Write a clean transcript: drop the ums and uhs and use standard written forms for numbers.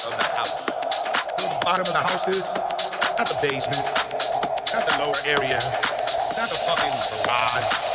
of the house. Where the bottom of the house is? Not the basement. Not the lower area. Not the fucking garage.